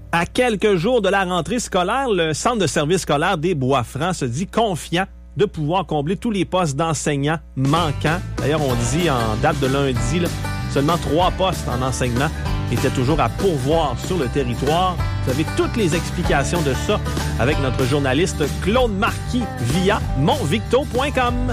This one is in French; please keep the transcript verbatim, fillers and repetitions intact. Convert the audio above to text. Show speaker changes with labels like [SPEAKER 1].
[SPEAKER 1] À quelques jours de la rentrée scolaire, le Centre de services scolaires des Bois-Francs se dit confiant de pouvoir combler tous les postes d'enseignants manquants. D'ailleurs, on dit en date de lundi, là, seulement trois postes en enseignement étaient toujours à pourvoir sur le territoire. Vous avez toutes les explications de ça avec notre journaliste Claude Marquis via mon victo point com.